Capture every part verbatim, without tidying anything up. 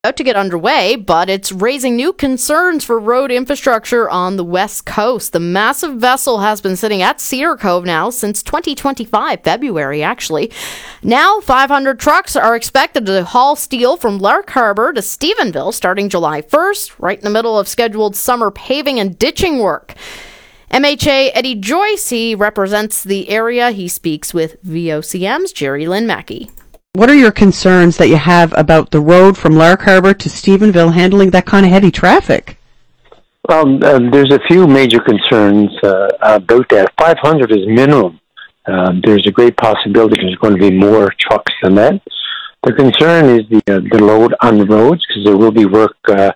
About to get underway, but it's raising new concerns for road infrastructure on the West Coast. The massive vessel has been sitting at Cedar Cove now since twenty twenty-five, February actually. Now, five hundred trucks are expected to haul steel from Lark Harbor to Stephenville starting July first, right in the middle of scheduled summer paving and ditching work. M H A Eddie Joyce, he represents the area. He speaks with V O C M's Jerry Lynn Mackey. What are your concerns that you have about the road from Lark Harbor to Stephenville handling that kind of heavy traffic? Well, uh, there's a few major concerns uh, about that. five hundred is minimum. Uh, there's a great possibility there's going to be more trucks than that. The concern is the uh, the load on the roads, because there will be work uh,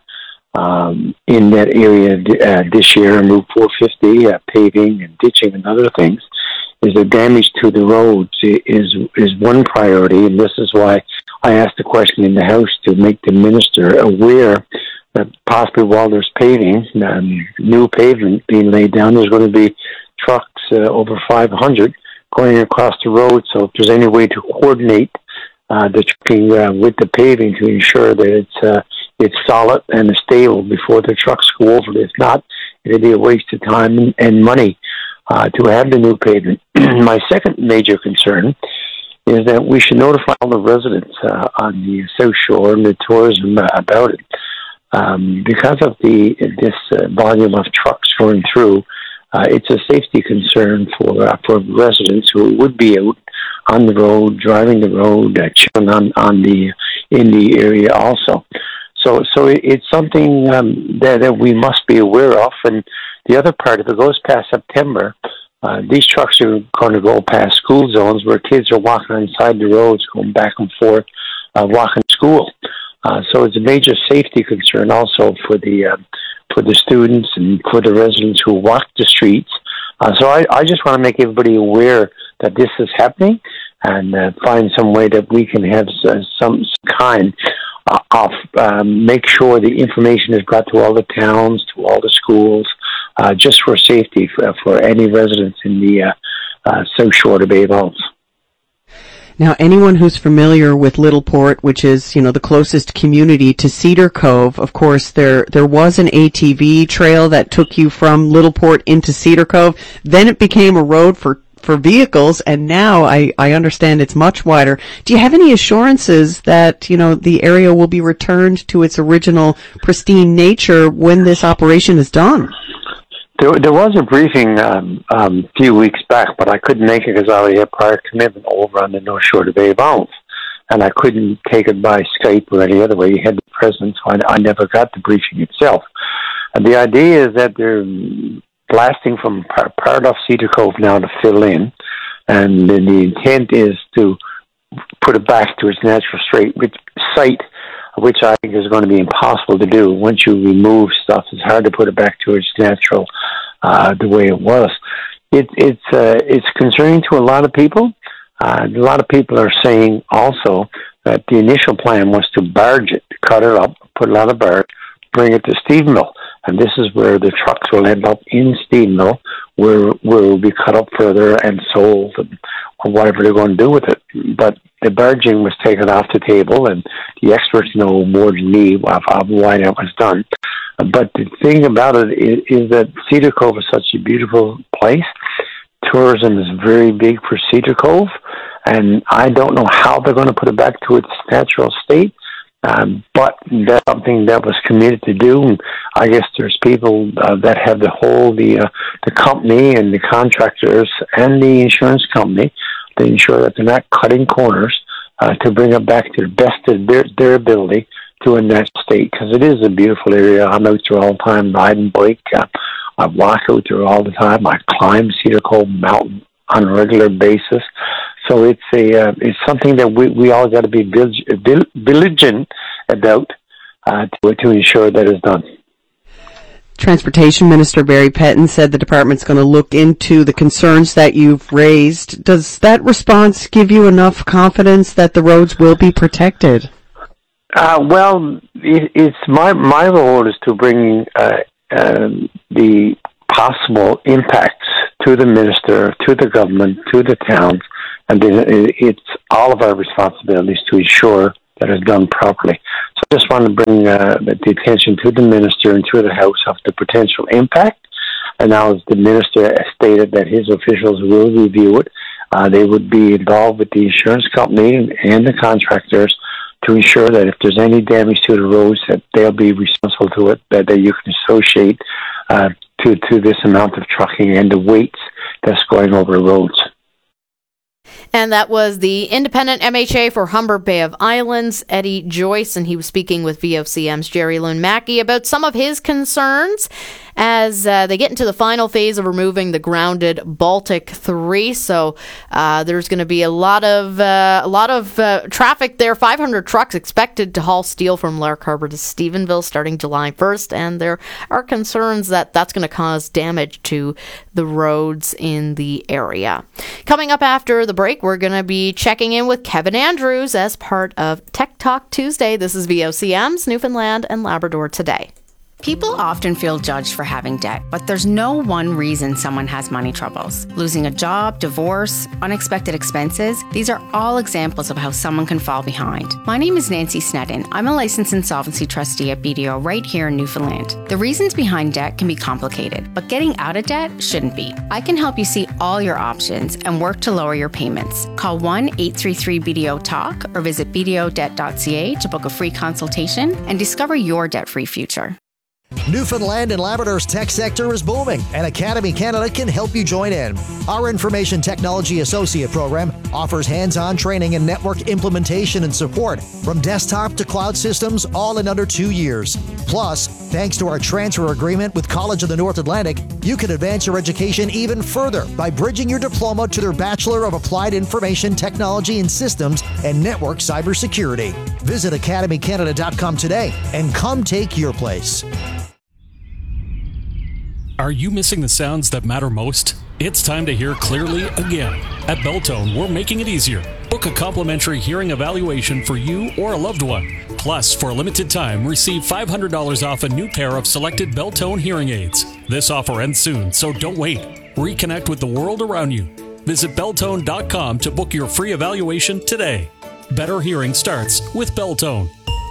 um, in that area uh, this year, Route four fifty, uh, paving and ditching and other things. Is the damage to the roads is is one priority, and this is why I asked the question in the House to make the minister aware that possibly while there's paving, um, new pavement being laid down, there's going to be trucks uh, over five hundred going across the road. So if there's any way to coordinate uh, the trucking uh, with the paving to ensure that it's uh, it's solid and stable before the trucks go over it. If not, it'll be a waste of time and, and money. Uh, to have the new pavement. My second major concern is that we should notify all the residents uh, on the South Shore and the tourism uh, about it. Um, because of the this uh, volume of trucks going through, uh, it's a safety concern for uh, for residents who would be out on the road, driving the road, uh, chilling on, on the in the area also. So, so it, it's something um, that, that we must be aware of. And the other part, if it goes past September, uh, these trucks are going to go past school zones where kids are walking inside the roads, going back and forth, uh, walking to school. Uh, so it's a major safety concern also for the uh, for the students and for the residents who walk the streets. Uh, so I, I just want to make everybody aware that this is happening and uh, find some way that we can have uh, some, some kind uh, of um, make sure the information is brought to all the towns, to all the schools, uh, just for safety for, for any residents in the uh, uh, South Shore of Bay Falls. Now, anyone who's familiar with Littleport, which is, you know, the closest community to Cedar Cove, of course, there there was an A T V trail that took you from Littleport into Cedar Cove. Then it became a road for, for vehicles, and now I, I understand it's much wider. Do you have any assurances that, you know, the area will be returned to its original pristine nature when this operation is done? There, there was a briefing um, um, a few weeks back, but I couldn't make it because I already had prior commitment over on the North Shore of Bay Falls, and I couldn't take it by Skype or any other way. You had the president, so I, I never got the briefing itself. And the idea is that they're blasting from part of Cedar Cove now to fill in, and then the intent is to put it back to its natural straight which, site, which I think is going to be impossible to do. Once you remove stuff, it's hard to put it back to its natural, uh, the way it was. It, it's uh, it's concerning to a lot of people. Uh, a lot of people are saying also that the initial plan was to barge it, cut it up, put it on a barge, bring it to Stephenville. And this is where the trucks will end up in Stephenville, where, where it will be cut up further and sold, and, or whatever they're going to do with it. But the barging was taken off the table, and the experts know more than me of, of why that was done. But the thing about it is, is that Cedar Cove is such a beautiful place. Tourism is very big for Cedar Cove, and I don't know how they're going to put it back to its natural state. Um, but that's something that was committed to do. And I guess there's people uh, that have the whole, the uh, the company and the contractors and the insurance company to ensure that they're not cutting corners uh, to bring it back to the best of their, their ability to a natural state. Because it is a beautiful area. I'm out there all the time, riding bike. Uh, I walk out there all the time. I climb Cedar Cove Mountain on a regular basis. So it's a uh, it's something that we, we all got to be vigilant about uh, to, to ensure that it's done. Transportation Minister Barry Petton said the department's going to look into the concerns that you've raised. Does that response give you enough confidence that the roads will be protected? Uh, well, it, it's my my role is to bring uh, uh, the possible impacts to the minister, to the government, to the towns. And then it's all of our responsibilities to ensure that it's done properly. So just want to bring uh, the attention to the minister and to the House of the potential impact. And now, as the minister stated that his officials will review it, uh, they would be involved with the insurance company and the contractors to ensure that if there's any damage to the roads, that they'll be responsible to it, that, that you can associate uh, to, to this amount of trucking and the weights that's going over the roads. And that was the independent M H A for Humber Bay of Islands, Eddie Joyce, and he was speaking with V O C M's Jerry Lune Mackey about some of his concerns as uh, they get into the final phase of removing the grounded Baltic three. So uh, there's going to be a lot of uh, a lot of uh, traffic there. five hundred trucks expected to haul steel from Lark Harbor to Stephenville starting July first, and there are concerns that that's going to cause damage to the roads in the area. Coming up after the break, we're going to be checking in with Kevin Andrews as part of Tech Talk Tuesday. This is V O C M's Newfoundland and Labrador Today. People often feel judged for having debt, but there's no one reason someone has money troubles. Losing a job, divorce, unexpected expenses, these are all examples of how someone can fall behind. My name is Nancy Sneddon. I'm a licensed insolvency trustee at B D O right here in Newfoundland. The reasons behind debt can be complicated, but getting out of debt shouldn't be. I can help you see all your options and work to lower your payments. Call one eight three three B D O talk or visit b d o debt dot c a to book a free consultation and discover your debt-free future. Newfoundland and Labrador's tech sector is booming, and Academy Canada can help you join in. Our Information Technology Associate program offers hands-on training and network implementation and support from desktop to cloud systems, all in under two years. Plus, thanks to our transfer agreement with College of the North Atlantic, you can advance your education even further by bridging your diploma to their Bachelor of Applied Information Technology and Systems and Network Cybersecurity. Visit academy canada dot com today and come take your place. Are you missing the sounds that matter most? It's time to hear clearly again. At Beltone, we're making it easier. Book a complimentary hearing evaluation for you or a loved one. Plus, for a limited time, receive five hundred dollars off a new pair of selected Beltone hearing aids. This offer ends soon, so don't wait. Reconnect with the world around you. Visit beltone dot com to book your free evaluation today. Better hearing starts with Beltone.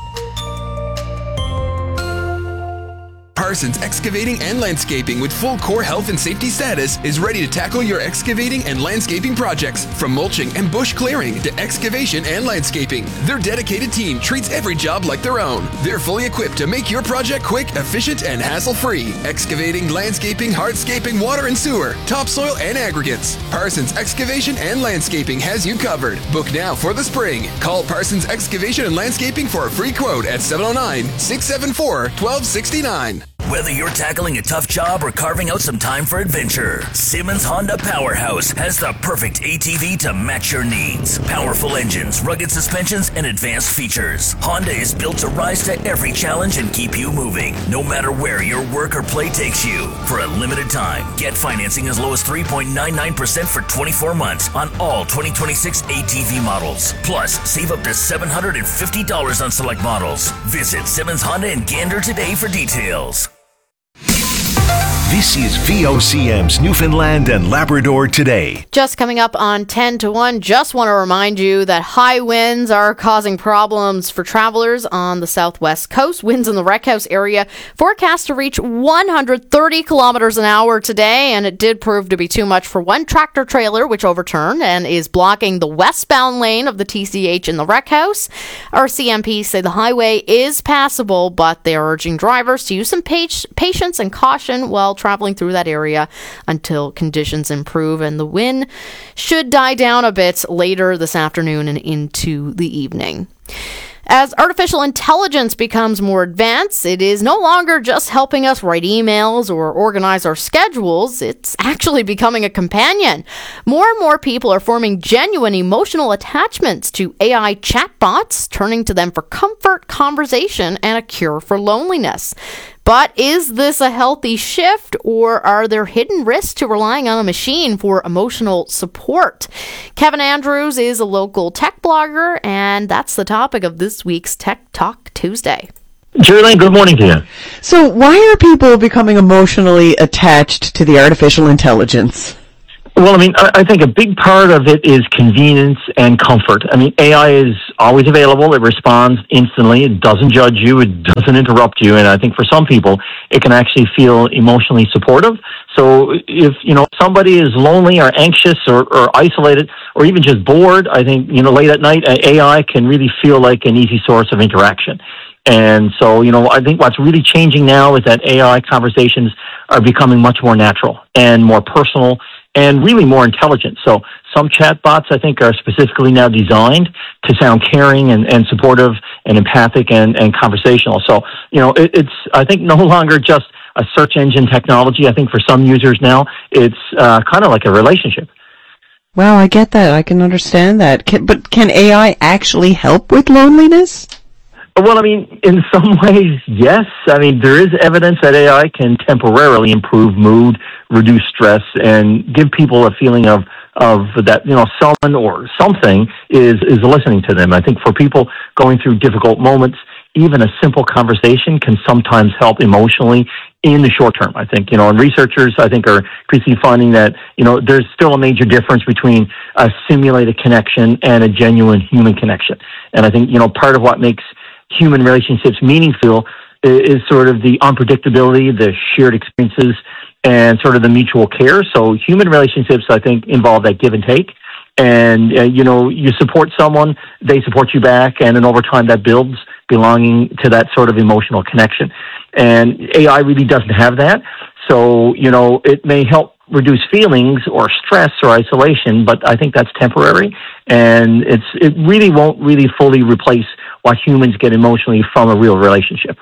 Parsons Excavating and Landscaping with full core health and safety status is ready to tackle your excavating and landscaping projects. From mulching and bush clearing to excavation and landscaping, their dedicated team treats every job like their own. They're fully equipped to make your project quick, efficient, and hassle-free. Excavating, landscaping, hardscaping, water and sewer, topsoil, and aggregates. Parsons Excavation and Landscaping has you covered. Book now for the spring. Call Parsons Excavation and Landscaping for a free quote at seven oh nine, six seven four, one two six nine. Whether you're tackling a tough job or carving out some time for adventure, Simmons Honda Powerhouse has the perfect A T V to match your needs. Powerful engines, rugged suspensions, and advanced features. Honda is built to rise to every challenge and keep you moving, no matter where your work or play takes you. For a limited time, get financing as low as three point nine nine percent for twenty-four months on all twenty twenty-six A T V models. Plus, save up to seven hundred fifty dollars on select models. Visit Simmons Honda in Gander today for details. This is V O C M's Newfoundland and Labrador Today. Just coming up on ten to one, just want to remind you that high winds are causing problems for travelers on the southwest coast. Winds in the Wreck House area forecast to reach one hundred thirty kilometers an hour today, and it did prove to be too much for one tractor trailer, which overturned and is blocking the westbound lane of the T C H in the Wreck House. Our C M Ps say the highway is passable, but they are urging drivers to use some patience and caution while traveling through that area until conditions improve, and the wind should die down a bit later this afternoon and into the evening. As artificial intelligence becomes more advanced, it is no longer just helping us write emails or organize our schedules. It's actually becoming a companion. More and more people are forming genuine emotional attachments to A I chatbots, turning to them for comfort, conversation, and a cure for loneliness. But is this a healthy shift, or are there hidden risks to relying on a machine for emotional support? Kevin Andrews is a local tech blogger, and that's the topic of this week's Tech Talk Tuesday. Jerry, good morning to you. So why are people becoming emotionally attached to the artificial intelligence? Well, I mean, I, I think a big part of it is convenience and comfort. I mean, A I is always available. It responds instantly. It doesn't judge you. It doesn't interrupt you. And I think for some people, it can actually feel emotionally supportive. So if, you know, somebody is lonely or anxious or, or isolated or even just bored, I think, you know, late at night, A I can really feel like an easy source of interaction. And so, you know, I think what's really changing now is that A I conversations are becoming much more natural and more personal and really more intelligent. So some chatbots, I think, are specifically now designed to sound caring and, and supportive and empathic and, and conversational. So, you know, it, it's, I think, no longer just a search engine technology. I think for some users now, it's uh, kind of like a relationship. Wow, I get that. I can understand that. Can, but can A I actually help with loneliness? Well, I mean, in some ways, yes. I mean, there is evidence that A I can temporarily improve mood, reduce stress, and give people a feeling of, of that, you know, someone or something is, is listening to them. I think for people going through difficult moments, even a simple conversation can sometimes help emotionally in the short term. I think, you know, and researchers, I think, are increasingly finding that, you know, there's still a major difference between a simulated connection and a genuine human connection. And I think, you know, part of what makes human relationships meaningful is sort of the unpredictability, the shared experiences, and sort of the mutual care. So human relationships, I think, involve that give and take. And, uh, you know, you support someone, they support you back, and then over time that builds belonging to that sort of emotional connection. And A I really doesn't have that. So, you know, it may help reduce feelings or stress or isolation, but I think that's temporary. And it's it really won't really fully replace what humans get emotionally from a real relationship.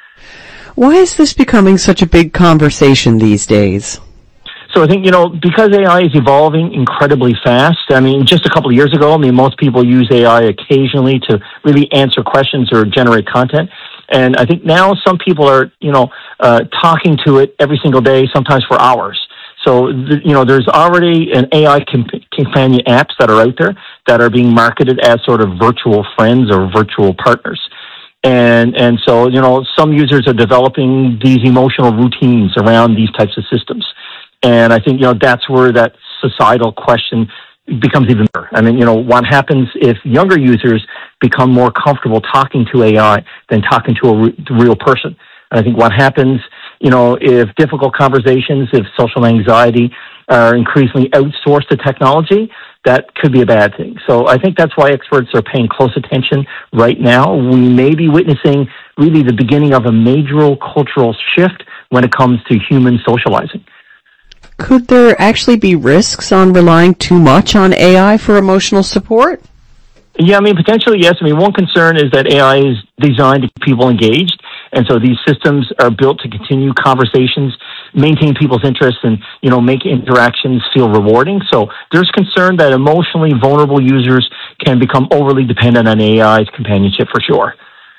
Why is this becoming such a big conversation these days? So I think, you know, because A I is evolving incredibly fast, I mean, just a couple of years ago, I mean, most people use A I occasionally to really answer questions or generate content. And I think now some people are, you know, uh, talking to it every single day, sometimes for hours. So, the, you know, there's already an A I comp- companion apps that are out there that are being marketed as sort of virtual friends or virtual partners. And, and so, you know, some users are developing these emotional routines around these types of systems. And I think, you know, that's where that societal question becomes even better. I mean, you know, what happens if younger users become more comfortable talking to A I than talking to a re- real person? And I think what happens, you know, if difficult conversations, if social anxiety are increasingly outsourced to technology, that could be a bad thing. So I think that's why experts are paying close attention right now. We may be witnessing really the beginning of a major cultural shift when it comes to human socializing. Could there actually be risks on relying too much on A I for emotional support? Yeah, I mean, potentially, yes. I mean, one concern is that A I is designed to keep people engaged. And so these systems are built to continue conversations, maintain people's interests, and, you know, make interactions feel rewarding. So there's concern that emotionally vulnerable users can become overly dependent on A I's companionship for sure.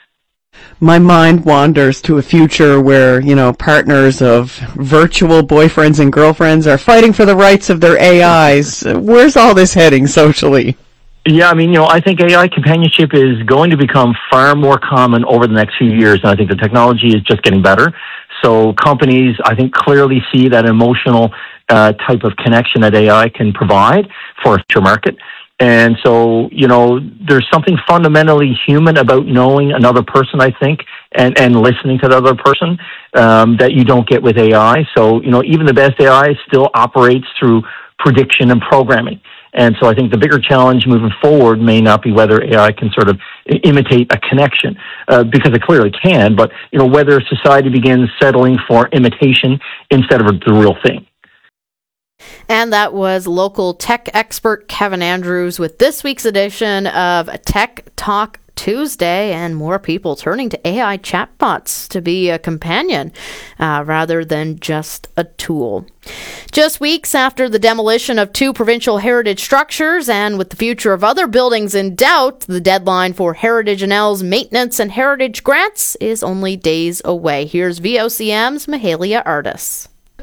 My mind wanders to a future where, you know, partners of virtual boyfriends and girlfriends are fighting for the rights of their A Is. Where's all this heading socially? Yeah, I mean, you know, I think A I companionship is going to become far more common over the next few years, and I think the technology is just getting better. So companies, I think, clearly see that emotional uh, type of connection that A I can provide for a future market. And so, you know, there's something fundamentally human about knowing another person, I think, and, and listening to the other person um, that you don't get with A I. So, you know, even the best A I still operates through prediction and programming. And so I think the bigger challenge moving forward may not be whether A I can sort of imitate a connection, uh, because it clearly can, but, you know, whether society begins settling for imitation instead of the real thing. And that was local tech expert Kevin Andrews with this week's edition of Tech Talk Tuesday, and more people turning to A I chatbots to be a companion uh, rather than just a tool. Just weeks after the demolition of two provincial heritage structures, and with the future of other buildings in doubt, the deadline for Heritage N L's maintenance and heritage grants is only days away. Here's V O C M's Mahalia Artis.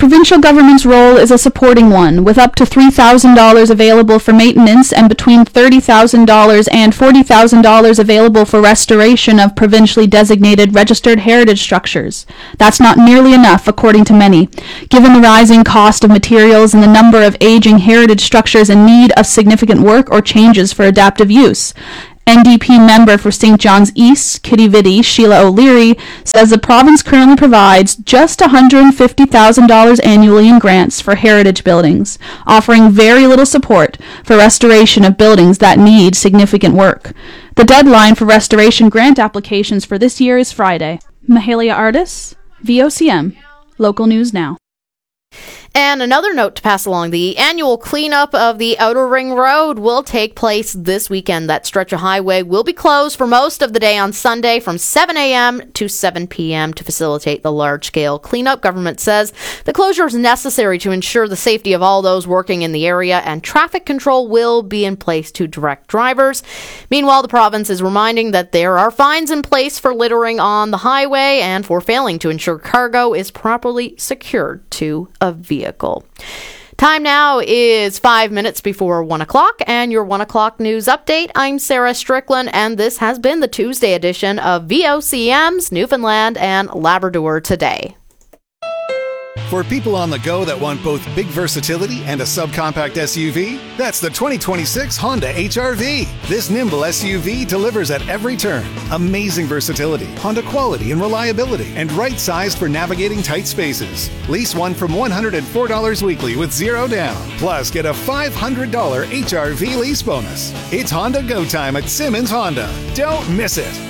provincial government's role is a supporting one, with up to three thousand dollars available for maintenance and between thirty thousand dollars and forty thousand dollars available for restoration of provincially designated registered heritage structures. That's not nearly enough, according to many, given the rising cost of materials and the number of aging heritage structures in need of significant work or changes for adaptive use. N D P member for Saint John's East, Kitty Vitty, Sheila O'Leary, says the province currently provides just one hundred fifty thousand dollars annually in grants for heritage buildings, offering very little support for restoration of buildings that need significant work. The deadline for restoration grant applications for this year is Friday. Mahalia Artis, V O C M, Local News Now. And another note to pass along, the annual cleanup of the Outer Ring Road will take place this weekend. That stretch of highway will be closed for most of the day on Sunday from seven a.m. to seven p.m. to facilitate the large-scale cleanup. Government says the closure is necessary to ensure the safety of all those working in the area, and traffic control will be in place to direct drivers. Meanwhile, the province is reminding that there are fines in place for littering on the highway and for failing to ensure cargo is properly secured to a vehicle. Vehicle. Time now is five minutes before one o'clock, and your one o'clock news update. I'm Sarah Strickland, and this has been the Tuesday edition of V O C M's Newfoundland and Labrador Today. For people on the go that want both big versatility and a subcompact S U V, that's the twenty twenty-six Honda H R V. This nimble S U V delivers at every turn. Amazing versatility, Honda quality and reliability, and right-sized for navigating tight spaces. Lease one from one hundred four dollars weekly with zero down. Plus, get a five hundred dollars H R V lease bonus. It's Honda Go Time at Simmons Honda. Don't miss it.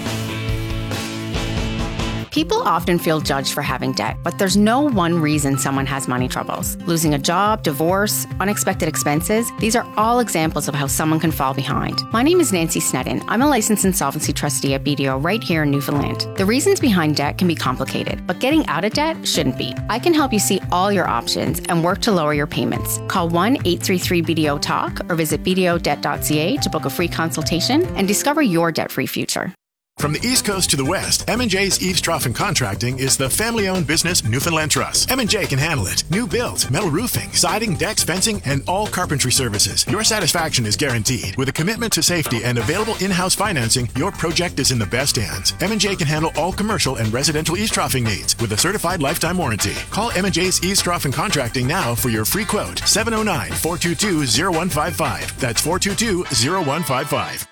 People often feel judged for having debt, but there's no one reason someone has money troubles. Losing a job, divorce, unexpected expenses, these are all examples of how someone can fall behind. My name is Nancy Snedden. I'm a licensed insolvency trustee at B D O right here in Newfoundland. The reasons behind debt can be complicated, but getting out of debt shouldn't be. I can help you see all your options and work to lower your payments. Call one eight three three B D O talk or visit b d o debt dot c a to book a free consultation and discover your debt-free future. From the East Coast to the West, M and J's Eaves Trough and Contracting is the family-owned business Newfoundland Trust. M and J can handle it. New builds, metal roofing, siding, decks, fencing, and all carpentry services. Your satisfaction is guaranteed. With a commitment to safety and available in-house financing, your project is in the best hands. M and J can handle all commercial and residential eaves troughing needs with a certified lifetime warranty. Call M and J's Eaves Trough and Contracting now for your free quote. seven oh nine, four two two, oh one five five. That's four two two, oh one five five.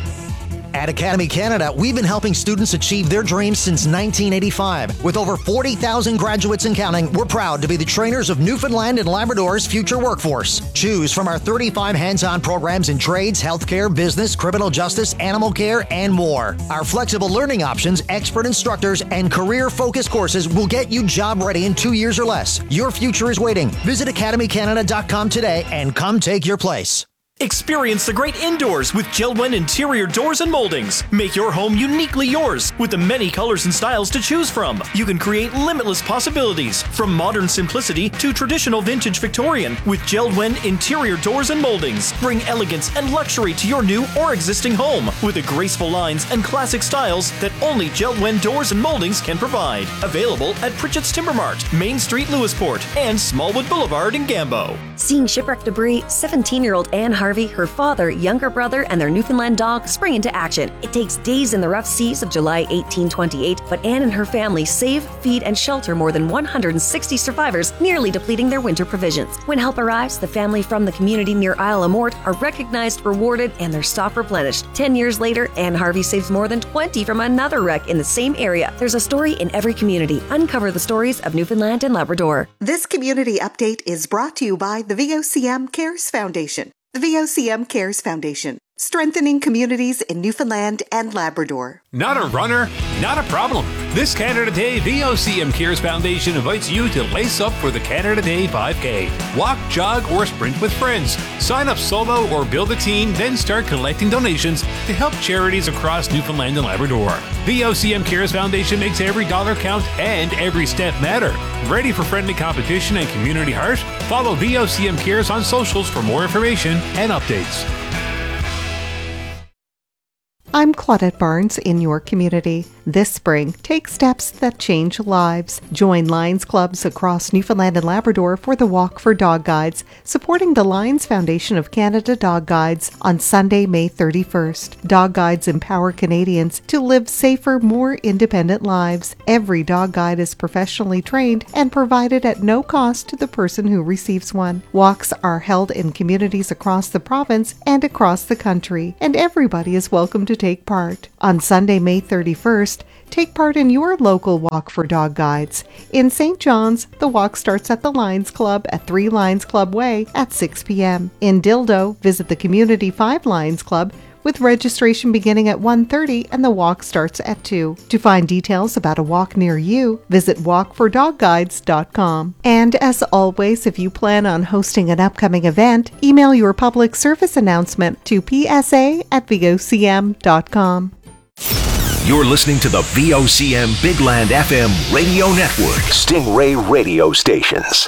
At Academy Canada, we've been helping students achieve their dreams since nineteen eighty-five. With over forty thousand graduates and counting, we're proud to be the trainers of Newfoundland and Labrador's future workforce. Choose from our thirty-five hands-on programs in trades, healthcare, business, criminal justice, animal care, and more. Our flexible learning options, expert instructors, and career-focused courses will get you job-ready in two years or less. Your future is waiting. Visit academy canada dot com today and come take your place. Experience the great indoors with JELD-WEN Interior Doors and Moldings. Make your home uniquely yours with the many colors and styles to choose from. You can create limitless possibilities from modern simplicity to traditional vintage Victorian with JELD-WEN Interior Doors and Moldings. Bring elegance and luxury to your new or existing home with the graceful lines and classic styles that only JELD-WEN Doors and Moldings can provide. Available at Pritchett's Timber Mart, Main Street, Lewisport, and Smallwood Boulevard in Gambo. Seeing shipwreck debris, seventeen-year-old Anne Harvey, her father, younger brother, and their Newfoundland dog spring into action. It takes days in the rough seas of July eighteen twenty-eight, but Anne and her family save, feed, and shelter more than one hundred sixty survivors, nearly depleting their winter provisions. When help arrives, the family from the community near Isle La Morte are recognized, rewarded, and their stock replenished. Ten years later, Anne Harvey saves more than twenty from another wreck in the same area. There's a story in every community. Uncover the stories of Newfoundland and Labrador. This community update is brought to you by the V O C M Cares Foundation. The V O C M Cares Foundation, strengthening communities in Newfoundland and Labrador. Not a runner? Not a problem. This Canada Day, V O C M Cares Foundation invites you to lace up for the Canada Day five K. Walk, jog, or sprint with friends. Sign up solo or build a team, then start collecting donations to help charities across Newfoundland and Labrador. V O C M Cares Foundation makes every dollar count and every step matter. Ready for friendly competition and community heart? Follow V O C M Cares on socials for more information and updates. I'm Claudette Barnes in your community. This spring, take steps that change lives. Join Lions Clubs across Newfoundland and Labrador for the Walk for Dog Guides, supporting the Lions Foundation of Canada Dog Guides on Sunday, May thirty-first. Dog Guides empower Canadians to live safer, more independent lives. Every dog guide is professionally trained and provided at no cost to the person who receives one. Walks are held in communities across the province and across the country, and everybody is welcome to take part. On Sunday, May thirty-first, take part in your local Walk for Dog Guides. In Saint John's, the walk starts at the Lions Club at three Lions Club Way at six p.m. In Dildo, visit the Community five Lions Club with registration beginning at one thirty and the walk starts at two. To find details about a walk near you, visit walk for dog guides dot com. And as always, if you plan on hosting an upcoming event, email your public service announcement to p s a at v o c m dot com. You're listening to the V O C M Big Land F M radio network. Stingray radio stations.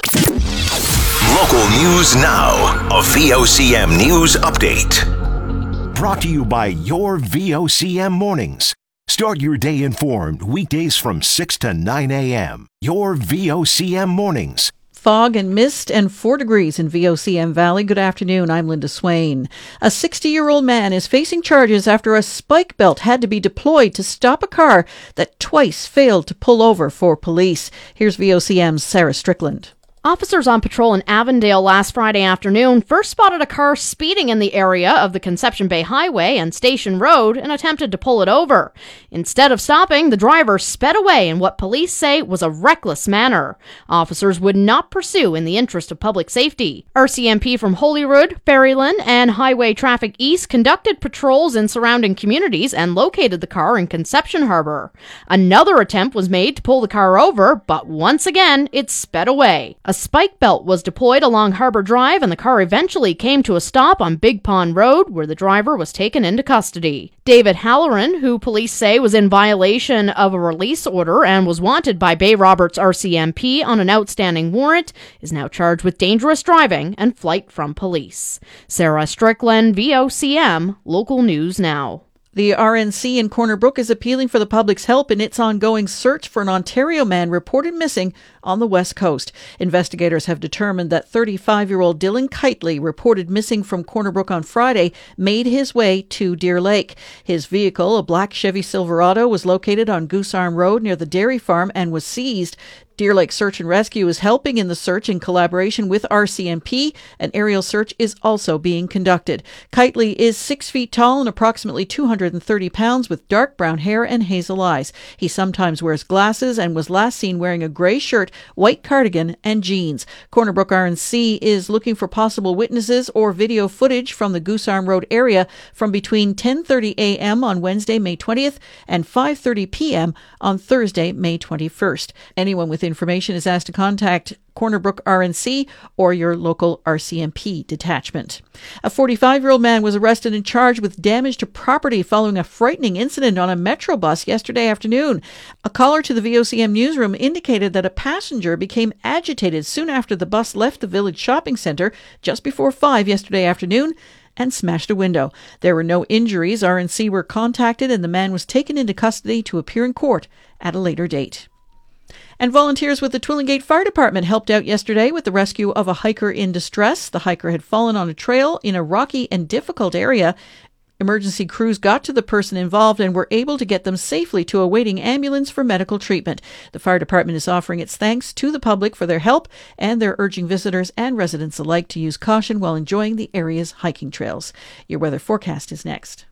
Local news now. A V O C M news update. Brought to you by your V O C M mornings. Start your day informed weekdays from six to nine a.m. Your V O C M mornings. Fog and mist and four degrees in V O C M Valley. Good afternoon. I'm Linda Swain. A sixty-year-old man is facing charges after a spike belt had to be deployed to stop a car that twice failed to pull over for police. Here's V O C M's Sarah Strickland. Officers on patrol in Avondale last Friday afternoon first spotted a car speeding in the area of the Conception Bay Highway and Station Road and attempted to pull it over. Instead of stopping, the driver sped away in what police say was a reckless manner. Officers would not pursue in the interest of public safety. R C M P from Holyrood, Ferryland, and Highway Traffic East conducted patrols in surrounding communities and located the car in Conception Harbour. Another attempt was made to pull the car over, but once again, it sped away. A spike belt was deployed along Harbour Drive and the car eventually came to a stop on Big Pond Road where the driver was taken into custody. David Halloran, who police say was in violation of a release order and was wanted by Bay Roberts R C M P on an outstanding warrant, is now charged with dangerous driving and flight from police. Sarah Strickland, V O C M, Local News Now. The R N C in Corner Brook is appealing for the public's help in its ongoing search for an Ontario man reported missing on the West Coast. Investigators have determined that thirty-five-year-old Dylan Kitely, reported missing from Corner Brook on Friday, made his way to Deer Lake. His vehicle, a black Chevy Silverado, was located on Goose Arm Road near the dairy farm and was seized. Deer Lake Search and Rescue is helping in the search in collaboration with R C M P. An aerial search is also being conducted. Kitely is six feet tall and approximately two hundred thirty pounds with dark brown hair and hazel eyes. He sometimes wears glasses and was last seen wearing a gray shirt, white cardigan, and jeans. Corner Brook R N C is looking for possible witnesses or video footage from the Goose Arm Road area from between ten thirty a.m. on Wednesday, May twentieth and five thirty p.m. on Thursday, May twenty-first. Anyone with information is asked to contact Corner Brook R N C or your local R C M P detachment. A forty-five-year-old man was arrested and charged with damage to property following a frightening incident on a Metro bus yesterday afternoon. A caller to the V O C M newsroom indicated that a passenger became agitated soon after the bus left the village shopping centre just before five yesterday afternoon and smashed a window. There were no injuries. R N C were contacted and the man was taken into custody to appear in court at a later date. And volunteers with the Twillingate Fire Department helped out yesterday with the rescue of a hiker in distress. The hiker had fallen on a trail in a rocky and difficult area. Emergency crews got to the person involved and were able to get them safely to a waiting ambulance for medical treatment. The fire department is offering its thanks to the public for their help, and they're urging visitors and residents alike to use caution while enjoying the area's hiking trails. Your weather forecast is next.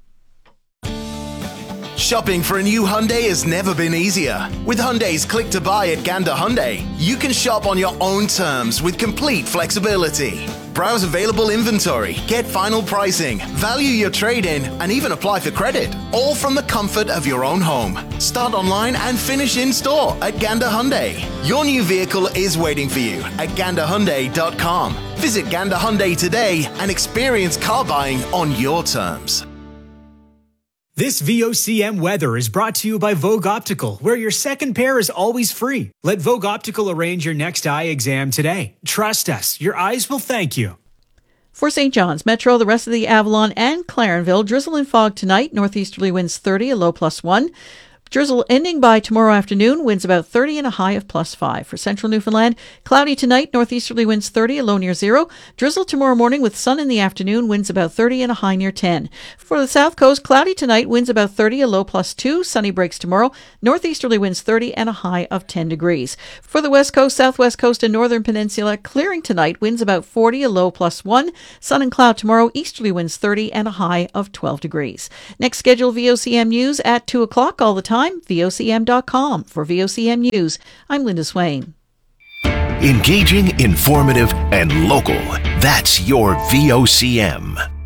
Shopping for a new Hyundai has never been easier. With Hyundai's Click to Buy at Gander Hyundai, you can shop on your own terms with complete flexibility. Browse available inventory, get final pricing, value your trade-in, and even apply for credit, all from the comfort of your own home. Start online and finish in store at Gander Hyundai. Your new vehicle is waiting for you at gander hyundai dot com. Visit Gander Hyundai today and experience car buying on your terms. This V O C M weather is brought to you by Vogue Optical, where your second pair is always free. Let Vogue Optical arrange your next eye exam today. Trust us, your eyes will thank you. For Saint John's Metro, the rest of the Avalon and Clarenville, drizzle and fog tonight, northeasterly winds thirty, a low plus one. Drizzle ending by tomorrow afternoon, winds about thirty and a high of plus five. For central Newfoundland, cloudy tonight, northeasterly winds thirty, a low near zero. Drizzle tomorrow morning with sun in the afternoon, winds about thirty and a high near ten. For the south coast, cloudy tonight, winds about thirty, a low plus two. Sunny breaks tomorrow, northeasterly winds thirty and a high of ten degrees. For the west coast, southwest coast and northern peninsula, clearing tonight, winds about forty, a low plus one. Sun and cloud tomorrow, easterly winds thirty and a high of twelve degrees. Next scheduled V O C M news at two o'clock all the time. V O C M dot com. For V O C M News, I'm Linda Swain. Engaging, informative, and local. That's your V O C M.